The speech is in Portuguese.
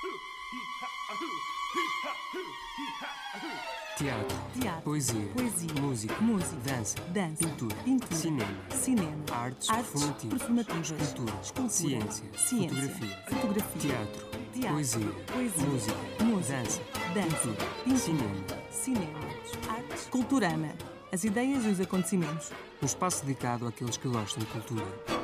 Teatro. Poesia. Música. Dança. Pintura. Cinema. Artes performativas. Escultura. Ciência. Fotografia. Teatro. Poesia. Música. Dança. Pintura. Cinema. Artes. Culturama. As ideias e os acontecimentos. Um espaço dedicado àqueles que gostam de cultura.